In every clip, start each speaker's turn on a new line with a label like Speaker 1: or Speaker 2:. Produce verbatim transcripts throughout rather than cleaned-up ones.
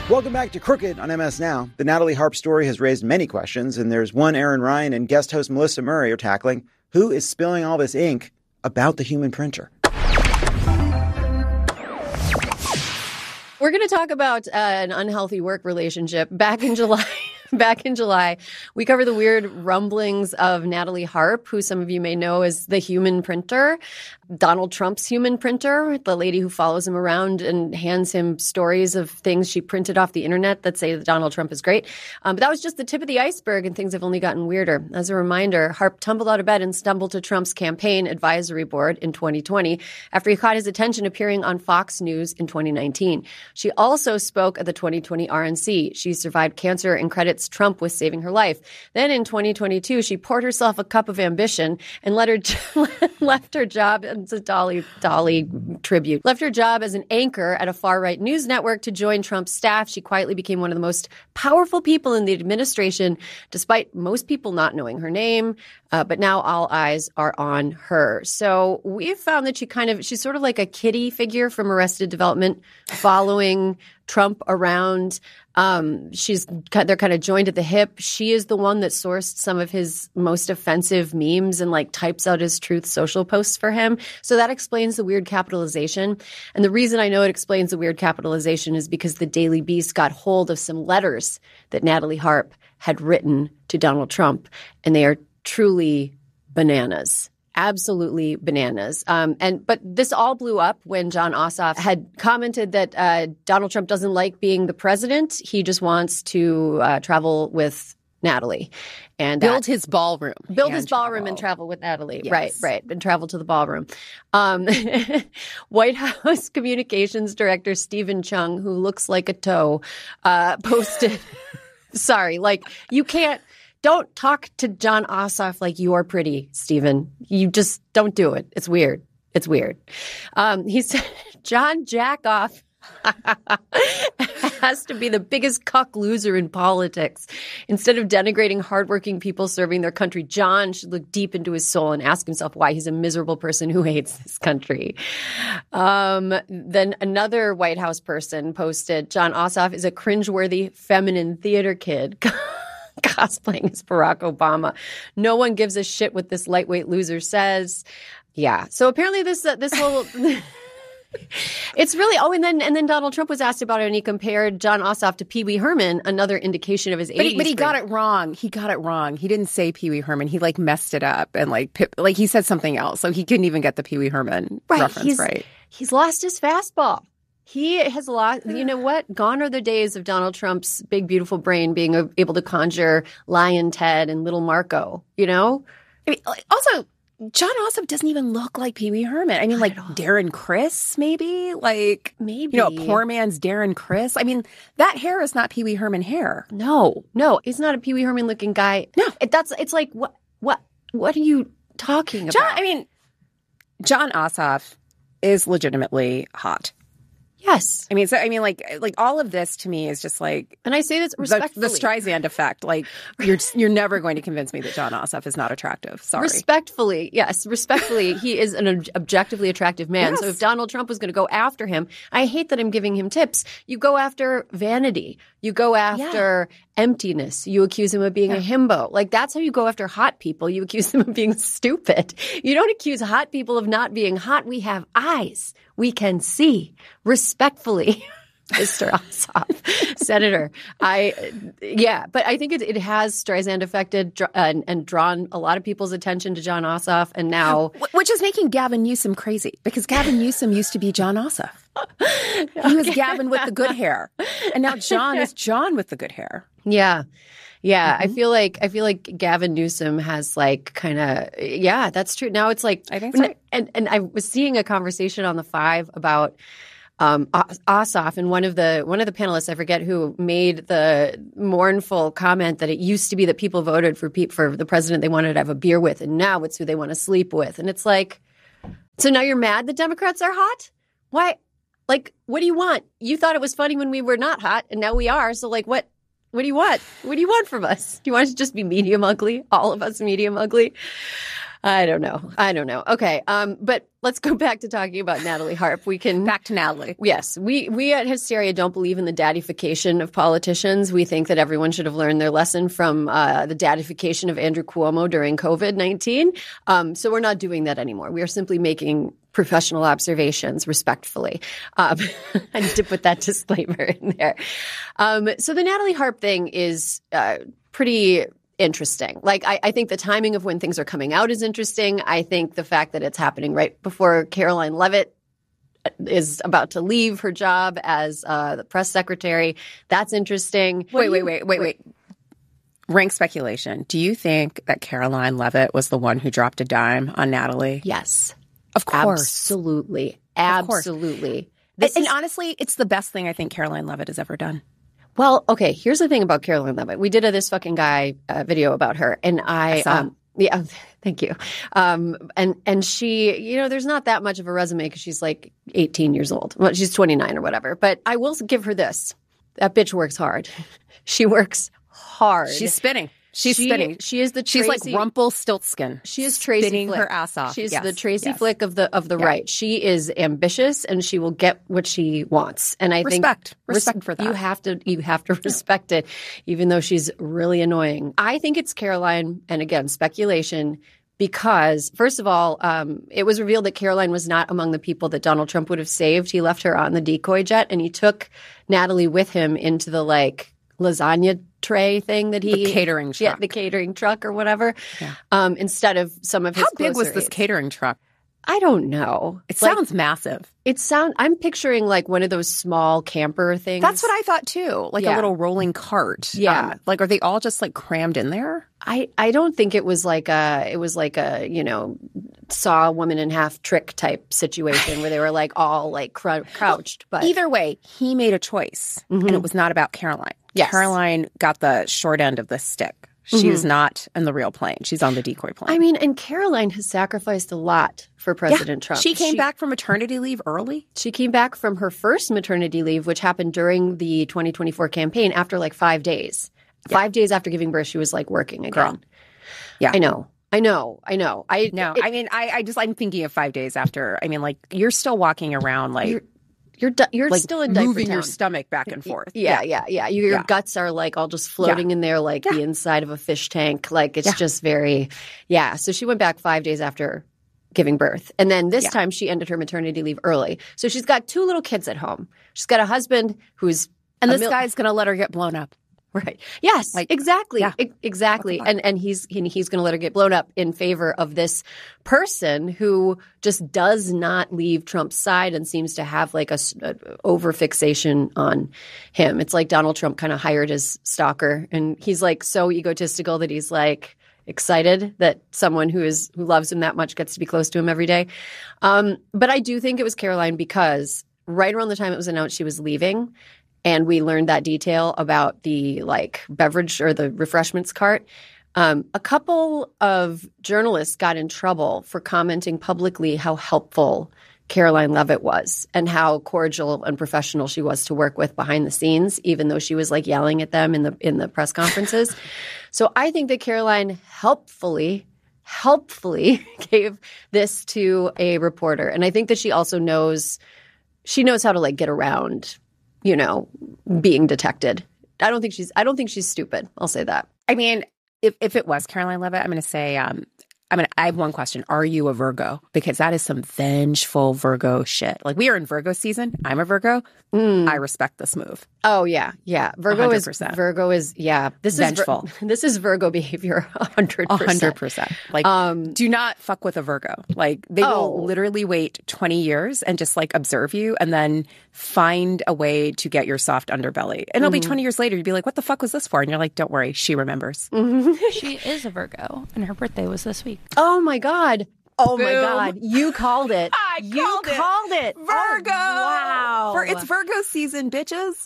Speaker 1: Welcome back to Crooked on M S Now. The Natalie Harp story has raised many questions, and there's one Aaron Ryan and guest host Melissa Murray are tackling. Who is spilling all this ink about the human printer?
Speaker 2: We're going to talk about uh, an unhealthy work relationship. Back in July, back in July, we covered the weird rumblings of Natalie Harp, who some of you may know as the human printer, Donald Trump's human printer, the lady who follows him around and hands him stories of things she printed off the internet that say that Donald Trump is great. Um, but that was just the tip of the iceberg, and things have only gotten weirder. As a reminder, Harp tumbled out of bed and stumbled to Trump's campaign advisory board in twenty twenty after he caught his attention appearing on Fox News in twenty nineteen. She also spoke at the twenty twenty R N C. She survived cancer and credits Trump with saving her life. Then in twenty twenty-two, she poured herself a cup of ambition and let her left her job. It's a Dolly Dolly tribute. Left her job as an anchor at a far-right news network to join Trump's staff. She quietly became one of the most powerful people in the administration, despite most people not knowing her name. Uh, but now all eyes are on her. So we've found that she kind of, she's sort of like a kiddie figure from Arrested Development, following Trump around. Um, she's, they're kind of joined at the hip. She is the one that sourced some of his most offensive memes and like types out his Truth Social posts for him. So that explains the weird capitalization. And the reason I know it explains the weird capitalization is because the Daily Beast got hold of some letters that Natalie Harp had written to Donald Trump, and they are truly bananas. Absolutely bananas. Um, and but this all blew up when Jon Ossoff had commented that uh, Donald Trump doesn't like being the president. He just wants to uh, travel with Natalie and
Speaker 3: build his ballroom.
Speaker 2: Build his ballroom travel. and travel with Natalie.
Speaker 3: Yes.
Speaker 2: Right, right. And travel to the ballroom. Um, White House Communications Director Stephen Chung, who looks like a toe, uh, posted, sorry, like you can't, Don't talk to Jon Ossoff like you are pretty, Stephen. You just don't do it. It's weird. It's weird. Um, he said John Jackoff has to be the biggest cuck loser in politics. Instead of denigrating hardworking people serving their country, John should look deep into his soul and ask himself why he's a miserable person who hates this country. Um, then another White House person posted, Jon Ossoff is a cringeworthy feminine theater kid. Cosplaying as Barack Obama. No one gives a shit what this lightweight loser says. Yeah. So apparently this uh, this whole it's really oh and then and then Donald Trump was asked about it, and he compared Jon Ossoff to Pee Wee Herman, another indication of his
Speaker 3: but
Speaker 2: eighties.
Speaker 3: He, but he got it wrong. He got it wrong. He didn't say Pee Wee Herman. He like messed it up and like pip, like he said something else. So he couldn't even get the Pee Wee Herman
Speaker 2: right.
Speaker 3: reference
Speaker 2: he's,
Speaker 3: right.
Speaker 2: He's lost his fastball. He has lost, you know what? Gone are the days of Donald Trump's big, beautiful brain being able to conjure Lion Ted and Little Marco, you know?
Speaker 3: I mean, also, Jon Ossoff doesn't even look like Pee Wee Herman. I mean, like Darren Criss, maybe? Like,
Speaker 2: maybe.
Speaker 3: You know, a poor man's Darren Criss. I mean, that hair is not Pee Wee Herman hair.
Speaker 2: No, no. He's not a Pee Wee Herman looking guy.
Speaker 3: No.
Speaker 2: It, that's, it's like, what, what, what are you talking about?
Speaker 3: John, I mean, Jon Ossoff is legitimately hot.
Speaker 2: Yes.
Speaker 3: I mean, so I mean, like, like all of this to me is just like,
Speaker 2: and I say this respectfully.
Speaker 3: The, the Streisand effect. Like, you're you're never going to convince me that Jon Ossoff is not attractive. Sorry.
Speaker 2: Respectfully, yes, respectfully, he is an ob- objectively attractive man.
Speaker 3: Yes.
Speaker 2: So if Donald Trump was going to go after him, I hate that I'm giving him tips. You go after vanity. You go after yeah. emptiness. You accuse him of being yeah. a himbo. Like, that's how you go after hot people. You accuse them of being stupid. You don't accuse hot people of not being hot. We have eyes. We can see. Respectfully, Mister Ossoff, Senator. I, yeah, but I think it, it has Streisand affected dr- and, and drawn a lot of people's attention to Jon Ossoff, and now,
Speaker 3: which is making Gavin Newsom crazy, because Gavin Newsom used to be Jon Ossoff. He was Gavin with the good hair, and now John is John with the good hair.
Speaker 2: Yeah. Yeah, mm-hmm. I feel like I feel like Gavin Newsom has like kind of yeah, that's true. Now it's like
Speaker 3: I think so.
Speaker 2: and and I was seeing a conversation on the Five about um, Ossoff, and one of the one of the panelists, I forget who, made the mournful comment that it used to be that people voted for pe- for the president they wanted to have a beer with, and now it's who they want to sleep with, and it's like, so now you're mad that Democrats are hot? Why? Like, what do you want? You thought it was funny when we were not hot, and now we are. So like, what? What do you want? What do you want from us? Do you want us to just be medium ugly? All of us medium ugly? I don't know. I don't know. Okay. Um, but let's go back to talking about Natalie Harp. We can
Speaker 3: back to Natalie.
Speaker 2: Yes. We, we at Hysteria don't believe in the daddification of politicians. We think that everyone should have learned their lesson from uh, the daddification of Andrew Cuomo during COVID nineteen. Um, so we're not doing that anymore. We are simply making professional observations respectfully. Um, I need to put that disclaimer in there. Um, so the Natalie Harp thing is uh, pretty interesting. Like, I, I think the timing of when things are coming out is interesting. I think the fact that it's happening right before Caroline Leavitt is about to leave her job as uh, the press secretary, that's interesting.
Speaker 3: Wait, wait, wait, wait, wait. Rank speculation. Do you think that Caroline Leavitt was the one who dropped a dime on Natalie?
Speaker 2: Yes.
Speaker 3: Of course.
Speaker 2: Absolutely.
Speaker 3: Of course.
Speaker 2: Absolutely.
Speaker 3: And, and honestly, it's the best thing I think Caroline Leavitt has ever done.
Speaker 2: Well, okay, here's the thing about Caroline Leavitt. We did a This Fucking Guy uh, video about her, and I,
Speaker 3: I saw.
Speaker 2: um, yeah, thank you. Um, and and she, you know, there's not that much of a resume because she's like eighteen years old. Well, she's twenty-nine or whatever. But I will give her this: that bitch works hard. She works hard.
Speaker 3: She's spinning. She's
Speaker 2: she,
Speaker 3: spinning.
Speaker 2: She is the
Speaker 3: She's
Speaker 2: Tracy,
Speaker 3: like Rumpelstiltskin.
Speaker 2: She is Tracy
Speaker 3: spinning
Speaker 2: Flick.
Speaker 3: her ass off.
Speaker 2: She's
Speaker 3: yes.
Speaker 2: the Tracy
Speaker 3: yes.
Speaker 2: Flick of the of the
Speaker 3: yeah.
Speaker 2: right. She is ambitious and she will get what she wants. And I
Speaker 3: respect.
Speaker 2: think
Speaker 3: respect
Speaker 2: res-
Speaker 3: for that.
Speaker 2: You have to you have to respect it, even though she's really annoying. I think it's Caroline, and again, speculation. Because, first of all, um, it was revealed that Caroline was not among the people that Donald Trump would have saved. He left her on the decoy jet, and he took Natalie with him into the, like, lasagna tray thing that he...
Speaker 3: The catering truck.
Speaker 2: Yeah, the catering truck or whatever,
Speaker 3: yeah.
Speaker 2: um, instead of some of his
Speaker 3: How big was
Speaker 2: closer
Speaker 3: this
Speaker 2: aides.
Speaker 3: catering truck?
Speaker 2: I don't know.
Speaker 3: It
Speaker 2: Like,
Speaker 3: sounds massive.
Speaker 2: It sound. I'm picturing like one of those small camper things.
Speaker 3: That's what I thought too. Like
Speaker 2: Yeah.
Speaker 3: a little rolling cart.
Speaker 2: Yeah.
Speaker 3: Um, like, are they all just like crammed in there?
Speaker 2: I, I don't think it was like a it was like a you know saw a woman in half trick type situation where they were like all like crou- crouched. But
Speaker 3: Either way, he made a choice,
Speaker 2: Mhm.
Speaker 3: and it was not about Caroline.
Speaker 2: Yes.
Speaker 3: Caroline got the short end of the stick. She
Speaker 2: Mhm.
Speaker 3: was not in the real plane. She's on the decoy plane.
Speaker 2: I mean, and Caroline has sacrificed a lot for President Trump.
Speaker 3: She came back from maternity leave early.
Speaker 2: She came back from her first maternity leave, which happened during the twenty twenty-four campaign, after like five days.
Speaker 3: Yeah.
Speaker 2: Five days after giving birth, she was like working again.
Speaker 3: Girl. Yeah.
Speaker 2: I know. I know. I know. I
Speaker 3: No,
Speaker 2: it-
Speaker 3: I mean, I, I just, I'm thinking of five days after. I mean, like, you're still walking around, like,
Speaker 2: You're you're di- you're
Speaker 3: like
Speaker 2: still in diaper
Speaker 3: moving
Speaker 2: town.
Speaker 3: your stomach back and forth.
Speaker 2: Yeah, yeah, yeah. Your
Speaker 3: Yeah.
Speaker 2: guts are like all just floating in there, like
Speaker 3: Yeah.
Speaker 2: the inside of a fish tank. Like it's
Speaker 3: Yeah.
Speaker 2: just very, yeah. So she went back five days after giving birth, and then this
Speaker 3: Yeah.
Speaker 2: time she ended her maternity leave early. So she's got two little kids at home. She's got a husband who's
Speaker 3: And
Speaker 2: a
Speaker 3: this
Speaker 2: mil-
Speaker 3: guy's going to let her get blown up.
Speaker 2: Right. Yes.
Speaker 3: Like,
Speaker 2: exactly.
Speaker 3: yeah.
Speaker 2: E- exactly.
Speaker 3: What the fuck?
Speaker 2: And and he's and he's going to let her get blown up in favor of this person who just does not leave Trump's side and seems to have like a, a over fixation on him. It's like Donald Trump kind of hired his stalker, and he's like so egotistical that he's like excited that someone who is who loves him that much gets to be close to him every day. Um, but I do think it was Caroline because right around the time it was announced she was leaving. And we learned that detail about the like beverage or the refreshments cart. Um, a couple of journalists got in trouble for commenting publicly how helpful Caroline Leavitt was and how cordial and professional she was to work with behind the scenes, even though she was like yelling at them in the in the press conferences. So I think that Caroline helpfully, helpfully gave this to a reporter, and I think that she also knows she knows how to like get around, you know, being detected. I don't think she's I don't think she's stupid. I'll say that.
Speaker 3: I mean, if, if it was Caroline Leavitt, I'm going to say, um, I'm gonna, I have one question. Are you a Virgo? Because that is some vengeful Virgo shit. Like, we are in Virgo season. I'm a Virgo.
Speaker 2: Mm.
Speaker 3: I respect this move.
Speaker 2: Oh yeah, yeah. Virgo
Speaker 3: one hundred
Speaker 2: is
Speaker 3: percent.
Speaker 2: Virgo is yeah. This
Speaker 3: Vengeful.
Speaker 2: is Vir- this is Virgo behavior. A hundred
Speaker 3: A
Speaker 2: percent.
Speaker 3: hundred percent. Like,
Speaker 2: Um,
Speaker 3: do not fuck with a Virgo. Like, they
Speaker 2: Oh.
Speaker 3: will literally wait twenty years and just like observe you and then find a way to get your soft underbelly. And it'll be twenty years later. You'd be like, what the fuck was this for? And you're like, don't worry. She remembers.
Speaker 4: She is a Virgo, and her birthday was this week.
Speaker 2: Oh my god. Oh my
Speaker 3: Boom.
Speaker 2: god. You called it.
Speaker 3: I
Speaker 2: you
Speaker 3: called it.
Speaker 2: called it.
Speaker 3: Virgo!
Speaker 2: Oh, wow.
Speaker 3: For it's Virgo season, bitches.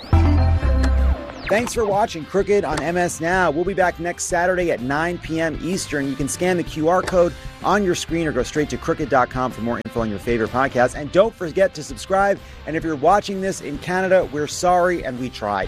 Speaker 1: Thanks for watching Crooked on M S Now. We'll be back next Saturday at nine p.m. Eastern. You can scan the Q R code on your screen or go straight to crooked dot com for more info on your favorite podcast. And don't forget to subscribe. And if you're watching this in Canada, we're sorry and we tried.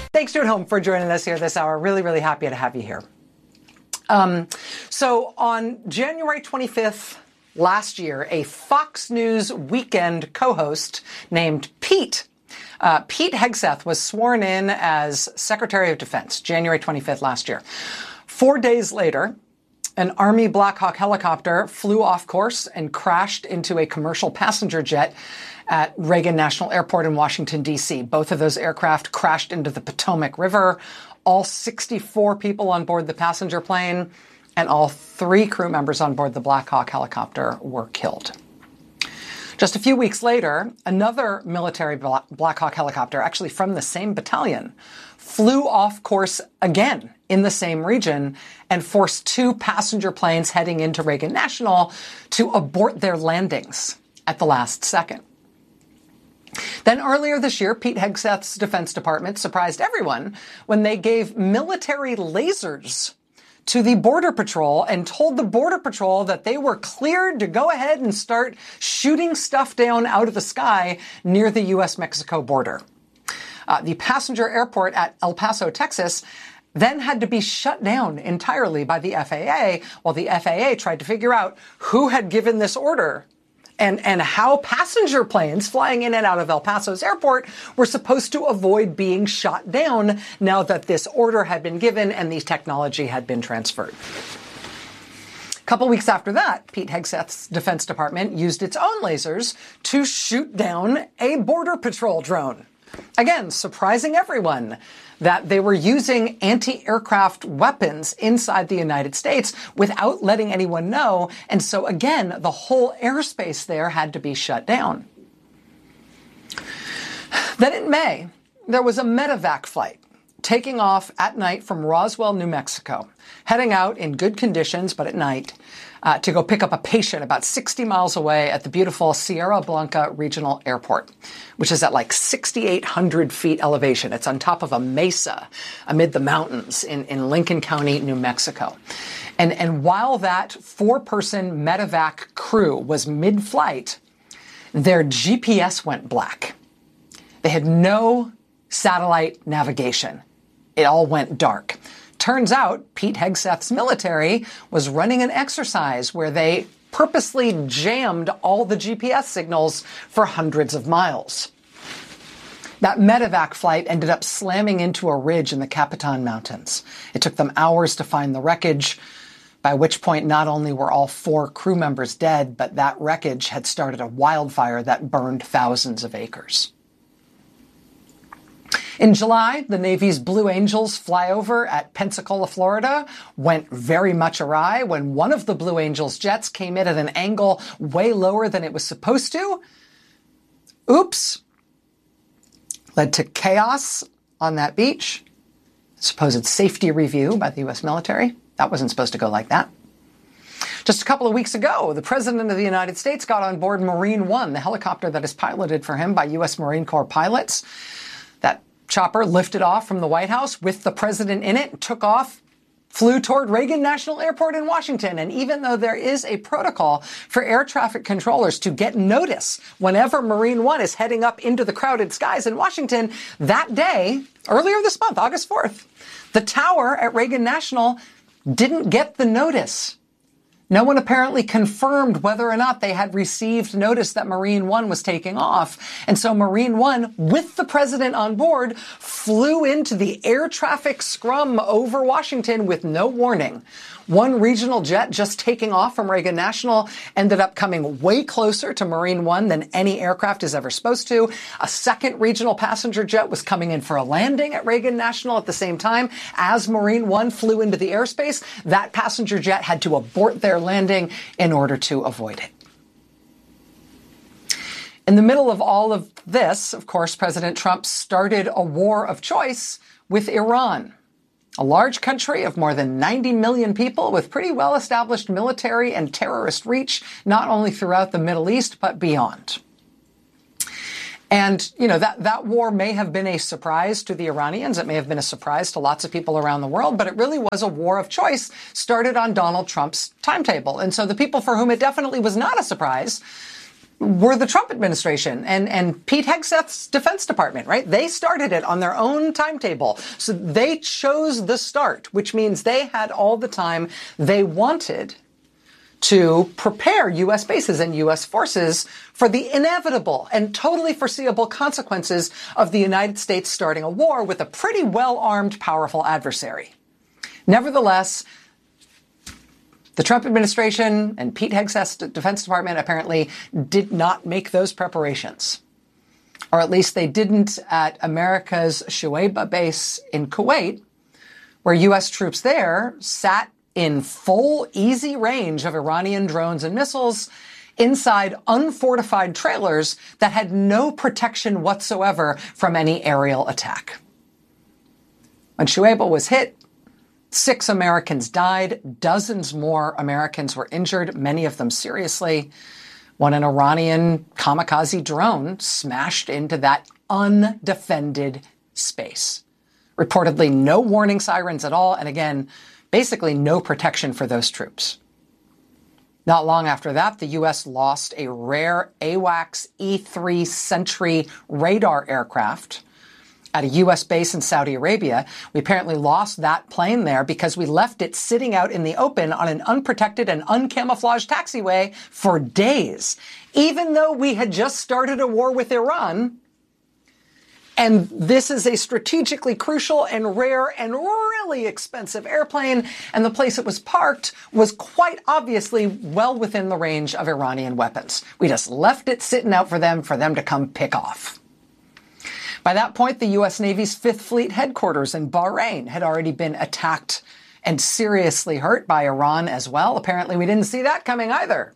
Speaker 5: Thanks to at home for joining us here this hour. Really, really happy to have you here. Um, so on January twenty-fifth last year, a Fox News weekend co-host named Pete Uh, Pete Hegseth was sworn in as Secretary of Defense, January twenty-fifth last year. Four days later, an Army Black Hawk helicopter flew off course and crashed into a commercial passenger jet at Reagan National Airport in Washington, D C. Both of those aircraft crashed into the Potomac River. All sixty-four people on board the passenger plane and all three crew members on board the Black Hawk helicopter were killed. Just a few weeks later, another military Black Hawk helicopter, actually from the same battalion, flew off course again in the same region and forced two passenger planes heading into Reagan National to abort their landings at the last second. Then earlier this year, Pete Hegseth's Defense Department surprised everyone when they gave military lasers to the Border Patrol and told the Border Patrol that they were cleared to go ahead and start shooting stuff down out of the sky near the U S Mexico border. Uh, the passenger airport at El Paso, Texas, then had to be shut down entirely by the F A A while the F A A tried to figure out who had given this order and, and how passenger planes flying in and out of El Paso's airport were supposed to avoid being shot down now that this order had been given and the technology had been transferred. A couple weeks after that, Pete Hegseth's Defense Department used its own lasers to shoot down a Border Patrol drone. Again, surprising everyone that they were using anti-aircraft weapons inside the United States without letting anyone know. And so again, the whole airspace there had to be shut down. Then in May, there was a medevac flight taking off at night from Roswell, New Mexico, heading out in good conditions, but at night, uh, to go pick up a patient about sixty miles away at the beautiful Sierra Blanca Regional Airport, which is at like sixty-eight hundred feet elevation. It's on top of a mesa amid the mountains in, in Lincoln County, New Mexico. And, and while that four-person medevac crew was mid-flight, their G P S went black. They had no satellite navigation. It all went dark. Turns out Pete Hegseth's military was running an exercise where they purposely jammed all the G P S signals for hundreds of miles. That medevac flight ended up slamming into a ridge in the Capitan Mountains. It took them hours to find the wreckage, by which point not only were all four crew members dead, but that wreckage had started a wildfire that burned thousands of acres. In July, the Navy's Blue Angels flyover at Pensacola, Florida, went very much awry when one of the Blue Angels jets came in at an angle way lower than it was supposed to. Oops. Led to chaos on that beach. Supposed safety review by the U S military. That wasn't supposed to go like that. Just a couple of weeks ago, the President of the United States got on board Marine One, the helicopter that is piloted for him by U S Marine Corps pilots. That chopper lifted off from the White House with the president in it, took off, flew toward Reagan National Airport in Washington. And even though there is a protocol for air traffic controllers to get notice whenever Marine One is heading up into the crowded skies in Washington, that day, earlier this month, August fourth, the tower at Reagan National didn't get the notice. No one apparently confirmed whether or not they had received notice that Marine One was taking off. And so Marine One, with the president on board, flew into the air traffic scrum over Washington with no warning. One regional jet just taking off from Reagan National ended up coming way closer to Marine One than any aircraft is ever supposed to. A second regional passenger jet was coming in for a landing at Reagan National at the same time. As Marine One flew into the airspace, that passenger jet had to abort their landing in order to avoid it. In the middle of all of this, of course, President Trump started a war of choice with Iran. A large country of more than ninety million people with pretty well-established military and terrorist reach, not only throughout the Middle East, but beyond. And, you know, that, that war may have been a surprise to the Iranians. It may have been a surprise to lots of people around the world, but it really was a war of choice started on Donald Trump's timetable. And so the people for whom it definitely was not a surprise were the Trump administration and, and Pete Hegseth's Defense Department, right? They started it on their own timetable. So they chose the start, which means they had all the time they wanted to prepare U S bases and U S forces for the inevitable and totally foreseeable consequences of the United States starting a war with a pretty well-armed, powerful adversary. Nevertheless, the Trump administration and Pete Hegseth's Defense Department apparently did not make those preparations. Or at least they didn't at America's Shuaibah base in Kuwait, where U S troops there sat in full, easy range of Iranian drones and missiles inside unfortified trailers that had no protection whatsoever from any aerial attack. When Shuaibah was hit, six Americans died, dozens more Americans were injured, many of them seriously, when an Iranian kamikaze drone smashed into that undefended space. Reportedly no warning sirens at all, and again, basically no protection for those troops. Not long after that, the U S lost a rare AWACS E three Sentry radar aircraft at a U S base in Saudi Arabia. We apparently lost that plane there because we left it sitting out in the open on an unprotected and uncamouflaged taxiway for days, even though we had just started a war with Iran. And this is a strategically crucial and rare and really expensive airplane, and the place it was parked was quite obviously well within the range of Iranian weapons. We just left it sitting out for them, for them to come pick off. By that point, the U S Navy's Fifth Fleet headquarters in Bahrain had already been attacked and seriously hurt by Iran as well. Apparently, we didn't see that coming either.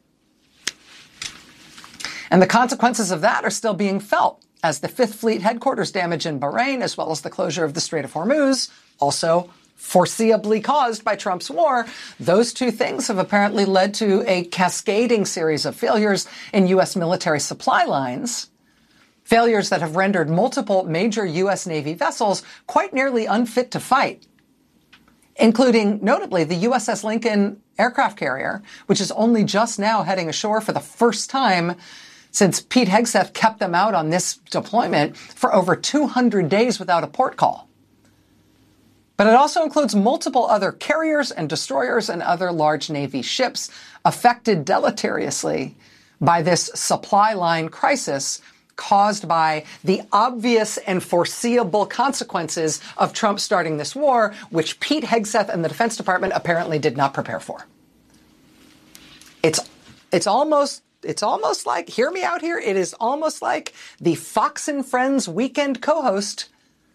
Speaker 5: And the consequences of that are still being felt, as the Fifth Fleet headquarters damage in Bahrain, as well as the closure of the Strait of Hormuz, also foreseeably caused by Trump's war. Those two things have apparently led to a cascading series of failures in U S military supply lines, failures that have rendered multiple major U S Navy vessels quite nearly unfit to fight, including, notably, the U S S Lincoln aircraft carrier, which is only just now heading ashore for the first time since Pete Hegseth kept them out on this deployment for over two hundred days without a port call. But it also includes multiple other carriers and destroyers and other large Navy ships affected deleteriously by this supply line crisis caused by the obvious and foreseeable consequences of Trump starting this war, which Pete Hegseth and the Defense Department apparently did not prepare for. It's, it's almost It's almost like, hear me out here, it is almost like the Fox and Friends weekend co-host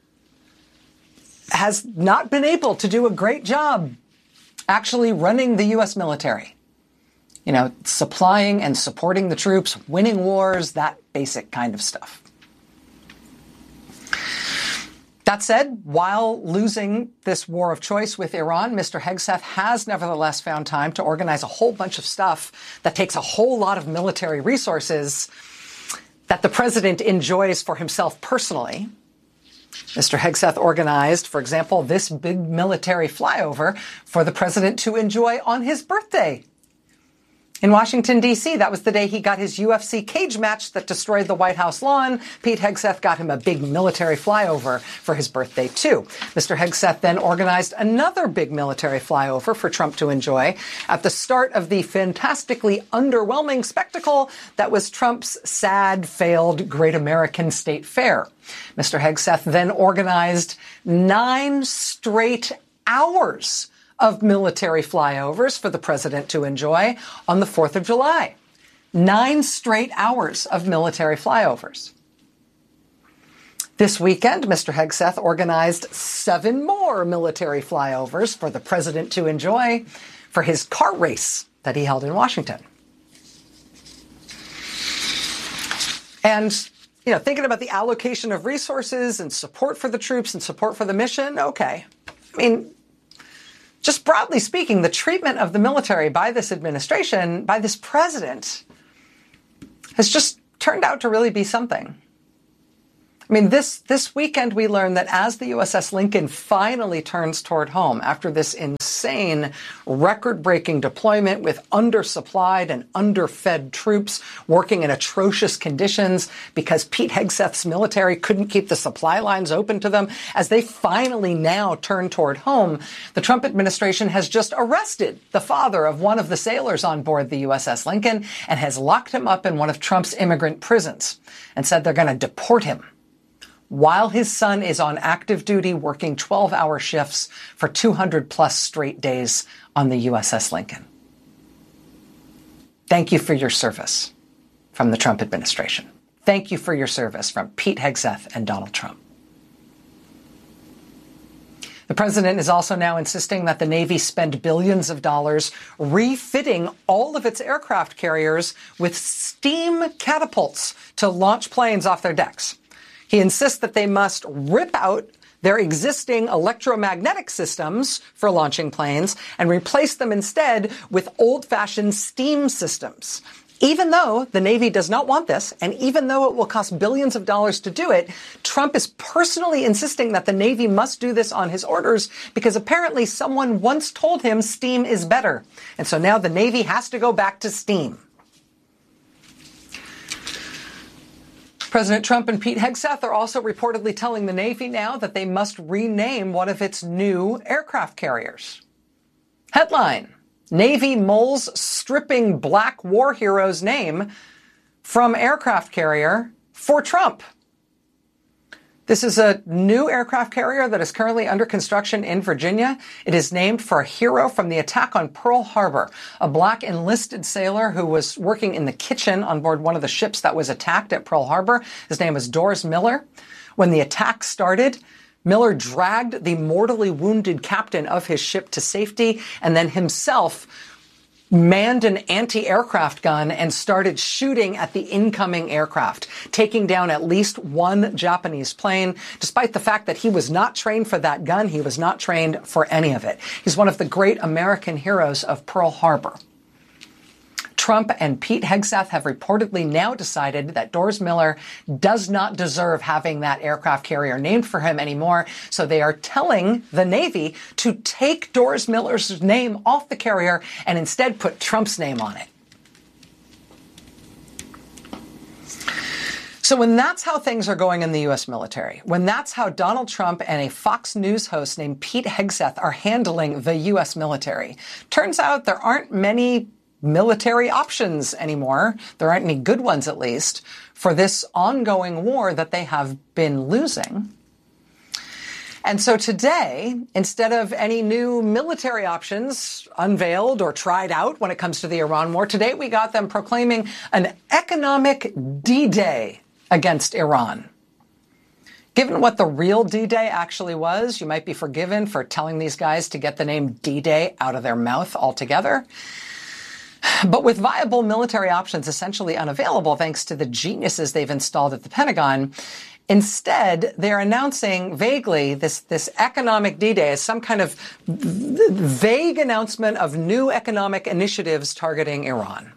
Speaker 5: has not been able to do a great job actually running the U S military. You know, supplying and supporting the troops, winning wars, that basic kind of stuff. That said, while losing this war of choice with Iran, Mister Hegseth has nevertheless found time to organize a whole bunch of stuff that takes a whole lot of military resources that the president enjoys for himself personally. Mister Hegseth organized, for example, this big military flyover for the president to enjoy on his birthday. In Washington, D C, that was the day he got his U F C cage match that destroyed the White House lawn. Pete Hegseth got him a big military flyover for his birthday, too. Mister Hegseth then organized another big military flyover for Trump to enjoy at the start of the fantastically underwhelming spectacle that was Trump's sad, failed Great American State Fair. Mister Hegseth then organized nine straight hours of military flyovers for the president to enjoy on the fourth of July. Nine straight hours of military flyovers. This weekend, Mister Hegseth organized seven more military flyovers for the president to enjoy for his car race that he held in Washington. And, you know, thinking about the allocation of resources and support for the troops and support for the mission, okay. I mean, just broadly speaking, the treatment of the military by this administration, by this president, has just turned out to really be something. I mean, this, this weekend we learned that as the U S S Lincoln finally turns toward home after this insane record-breaking deployment with undersupplied and underfed troops working in atrocious conditions because Pete Hegseth's military couldn't keep the supply lines open to them, as they finally now turn toward home, the Trump administration has just arrested the father of one of the sailors on board the U S S Lincoln and has locked him up in one of Trump's immigrant prisons and said they're going to deport him while his son is on active duty working twelve-hour shifts for two hundred plus straight days on the U S S Lincoln. Thank you for your service from the Trump administration. Thank you for your service from Pete Hegseth and Donald Trump. The president is also now insisting that the Navy spend billions of dollars refitting all of its aircraft carriers with steam catapults to launch planes off their decks. He insists that they must rip out their existing electromagnetic systems for launching planes and replace them instead with old-fashioned steam systems. Even though the Navy does not want this, and even though it will cost billions of dollars to do it, Trump is personally insisting that the Navy must do this on his orders because apparently someone once told him steam is better. And so now the Navy has to go back to steam. President Trump and Pete Hegseth are also reportedly telling the Navy now that they must rename one of its new aircraft carriers. Headline: Navy mulls stripping black war hero's name from aircraft carrier for Trump. This is a new aircraft carrier that is currently under construction in Virginia. It is named for a hero from the attack on Pearl Harbor, a black enlisted sailor who was working in the kitchen on board one of the ships that was attacked at Pearl Harbor. His name is Doris Miller. When the attack started, Miller dragged the mortally wounded captain of his ship to safety and then himself manned an anti-aircraft gun and started shooting at the incoming aircraft, taking down at least one Japanese plane, despite the fact that he was not trained for that gun. He was not trained for any of it. He's one of the great American heroes of Pearl Harbor. Trump and Pete Hegseth have reportedly now decided that Doris Miller does not deserve having that aircraft carrier named for him anymore. So they are telling the Navy to take Doris Miller's name off the carrier and instead put Trump's name on it. So when that's how things are going in the U S military, when that's how Donald Trump and a Fox News host named Pete Hegseth are handling the U S military, turns out there aren't many military options anymore. There aren't any good ones, at least, for this ongoing war that they have been losing. And so today, instead of any new military options unveiled or tried out when it comes to the Iran war, today we got them proclaiming an economic D-Day against Iran. Given what the real D-Day actually was, you might be forgiven for telling these guys to get the name D-Day out of their mouth altogether. But with viable military options essentially unavailable thanks to the geniuses they've installed at the Pentagon, instead they're announcing vaguely this, this economic D-Day as some kind of vague announcement of new economic initiatives targeting Iran.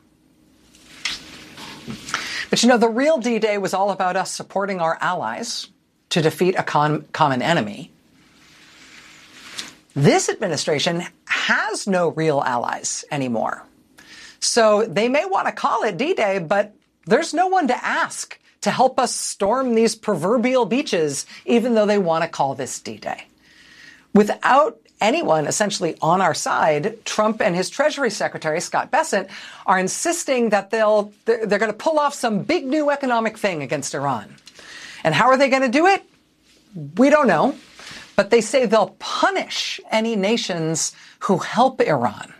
Speaker 5: But you know, the real D-Day was all about us supporting our allies to defeat a con- common enemy. This administration has no real allies anymore. So they may want to call it D-Day, but there's no one to ask to help us storm these proverbial beaches, even though they want to call this D-Day. Without anyone essentially on our side, Trump and his Treasury Secretary, Scott Bessent, are insisting that they'll, they're, they're going to pull off some big new economic thing against Iran. And how are they going to do it? We don't know. But they say they'll punish any nations who help Iran.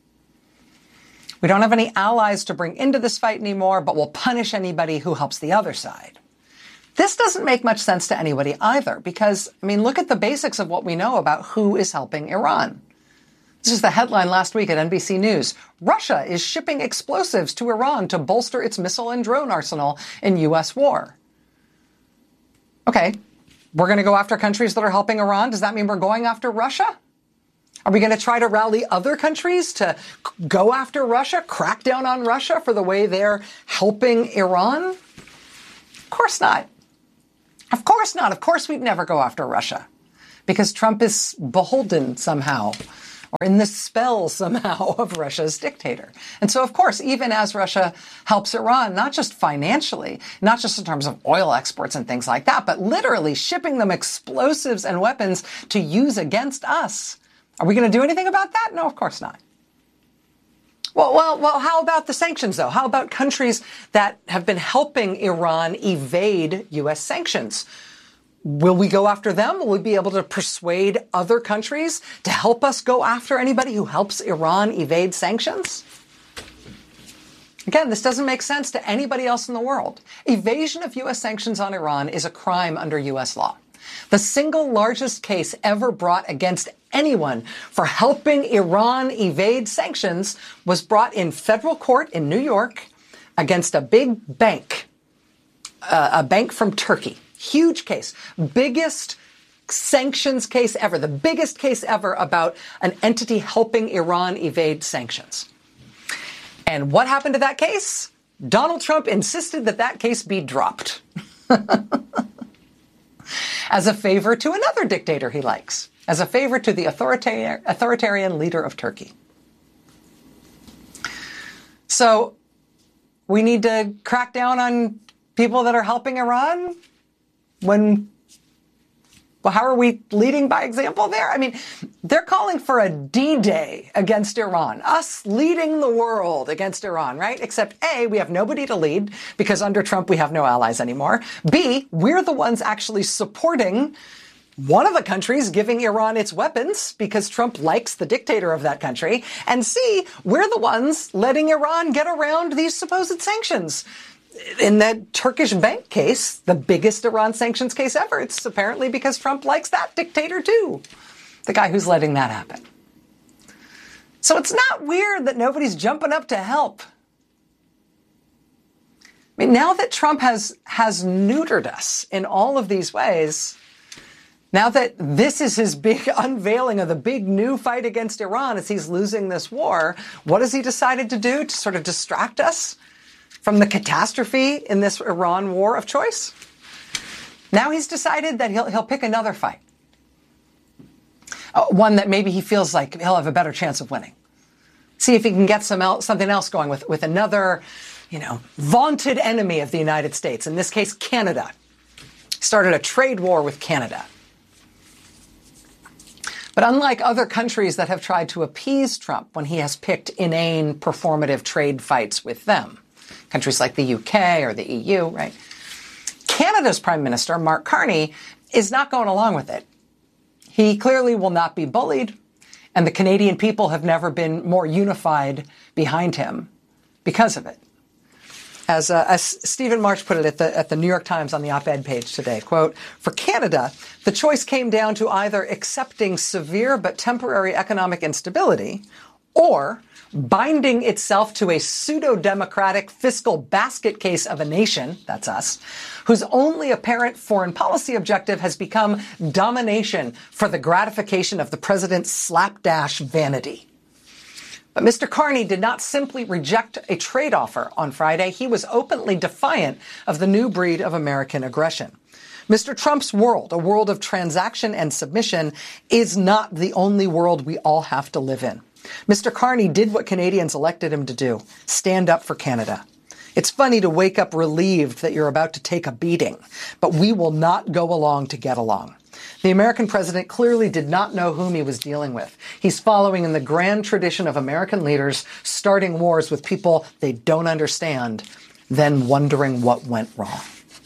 Speaker 5: We don't have any allies to bring into this fight anymore, but we'll punish anybody who helps the other side. This doesn't make much sense to anybody either, because, I mean, look at the basics of what we know about who is helping Iran. This is the headline last week at N B C News. Russia is shipping explosives to Iran to bolster its missile and drone arsenal in U S war. Okay, we're going to go after countries that are helping Iran. Does that mean we're going after Russia? Are we going to try to rally other countries to go after Russia, crack down on Russia for the way they're helping Iran? Of course not. Of course not. Of course we'd never go after Russia because Trump is beholden somehow or in the spell somehow of Russia's dictator. And so, of course, even as Russia helps Iran, not just financially, not just in terms of oil exports and things like that, but literally shipping them explosives and weapons to use against us. Are we going to do anything about that? No, of course not. Well, well, well, how about the sanctions, though? How about countries that have been helping Iran evade U S sanctions? Will we go after them? Will we be able to persuade other countries to help us go after anybody who helps Iran evade sanctions? Again, this doesn't make sense to anybody else in the world. Evasion of U S sanctions on Iran is a crime under U S law. The single largest case ever brought against anyone for helping Iran evade sanctions was brought in federal court in New York against a big bank, uh, a bank from Turkey. Huge case. Biggest sanctions case ever. The biggest case ever about an entity helping Iran evade sanctions. And what happened to that case? Donald Trump insisted that that case be dropped. As a favor to another dictator he likes. As a favor to the authoritarian, authoritarian leader of Turkey. So we need to crack down on people that are helping Iran? When, well, how are we leading by example there? I mean, they're calling for a D-Day against Iran, us leading the world against Iran, right? Except A, we have nobody to lead because under Trump we have no allies anymore. B, we're the ones actually supporting one of the countries giving Iran its weapons because Trump likes the dictator of that country. And C, we're the ones letting Iran get around these supposed sanctions. In that Turkish bank case, the biggest Iran sanctions case ever, it's apparently because Trump likes that dictator too, the guy who's letting that happen. So it's not weird that nobody's jumping up to help. I mean, now that Trump has, has neutered us in all of these ways, now that this is his big unveiling of the big new fight against Iran as he's losing this war, what has he decided to do to sort of distract us from the catastrophe in this Iran war of choice? Now he's decided that he'll, he'll pick another fight. Uh, one that maybe he feels like he'll have a better chance of winning. See if he can get some el- something else going with, with another, you know, vaunted enemy of the United States. In this case, Canada. Started a trade war with Canada. But unlike other countries that have tried to appease Trump when he has picked inane, performative trade fights with them, countries like the U K or the E U, right? Canada's Prime Minister, Mark Carney, is not going along with it. He clearly will not be bullied, and the Canadian people have never been more unified behind him because of it. As, uh, as Stephen March put it at the, at the New York Times on the op-ed page today, quote, for Canada, the choice came down to either accepting severe but temporary economic instability or binding itself to a pseudo-democratic fiscal basket case of a nation, that's us, whose only apparent foreign policy objective has become domination for the gratification of the president's slapdash vanity. But Mister Carney did not simply reject a trade offer on Friday. He was openly defiant of the new breed of American aggression. Mister Trump's world, a world of transaction and submission, is not the only world we all have to live in. Mister Carney did what Canadians elected him to do, stand up for Canada. It's funny to wake up relieved that you're about to take a beating, but we will not go along to get along. The American president clearly did not know whom he was dealing with. He's following in the grand tradition of American leaders, starting wars with people they don't understand, then wondering what went wrong.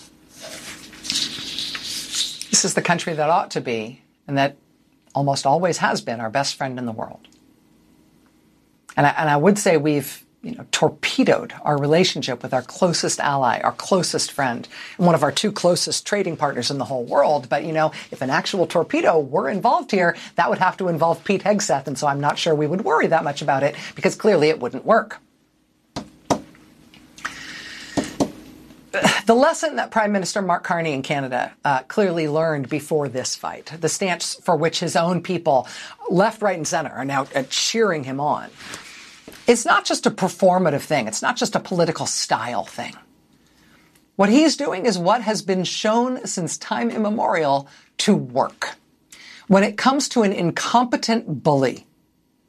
Speaker 5: This is the country that ought to be, and that almost always has been, our best friend in the world. And I, and I would say we've, you know, torpedoed our relationship with our closest ally, our closest friend, and one of our two closest trading partners in the whole world. But, you know, if an actual torpedo were involved here, that would have to involve Pete Hegseth. And so I'm not sure we would worry that much about it because clearly it wouldn't work. The lesson that Prime Minister Mark Carney in Canada uh, clearly learned before this fight, the stance for which his own people, left, right, and center, are now uh, cheering him on, it's not just a performative thing. It's not just a political style thing. What he's doing is what has been shown since time immemorial to work. When it comes to an incompetent bully